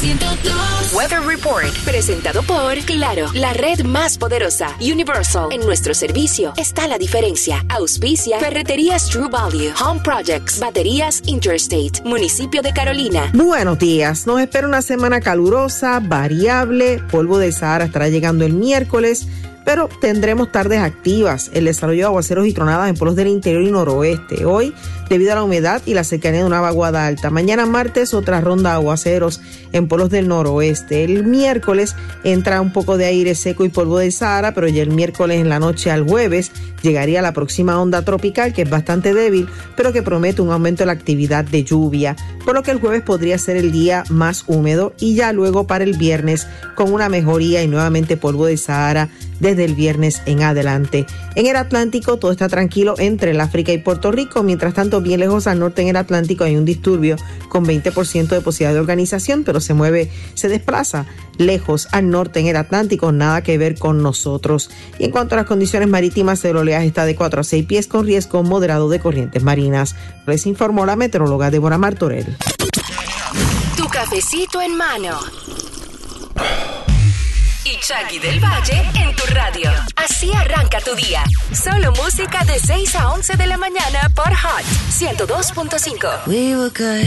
102. Weather Report, presentado por Claro, la red más poderosa. Universal, en nuestro servicio está la diferencia. Auspicia Ferreterías True Value, Home Projects, Baterías Interstate, Municipio de Carolina. Buenos días, nos espera una semana calurosa, variable, polvo de Sahara estará llegando el miércoles, pero tendremos tardes activas, el desarrollo de aguaceros y tronadas en polos del interior y noroeste. Hoy, debido a la humedad y la cercanía de una vaguada alta. Mañana martes, otra ronda de aguaceros en polos del noroeste. El miércoles entra un poco de aire seco y polvo del Sahara, pero ya el miércoles en la noche al jueves llegaría la próxima onda tropical, que es bastante débil, pero que promete un aumento de la actividad de lluvia, por lo que el jueves podría ser el día más húmedo y ya luego para el viernes con una mejoría y nuevamente polvo del Sahara desde el viernes en adelante. En el Atlántico todo está tranquilo entre el África y Puerto Rico, mientras tanto bien lejos al norte en el Atlántico hay un disturbio con 20% de posibilidad de organización, pero se desplaza lejos al norte en el Atlántico, nada que ver con nosotros. Y en cuanto a las condiciones marítimas, el oleaje está de 4 a 6 pies con riesgo moderado de corrientes marinas. Les informó la meteoróloga Débora Martorell. Tu cafecito en mano. Y Shaggy del Valle en tu radio. Así arranca tu día. Solo música de 6 a 11 de la mañana por Hot 102.5.